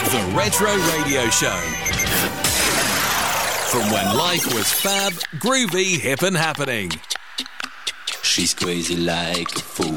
The Retro Radio Show. From when life was fab, groovy, hip and happening. She's crazy like a fool.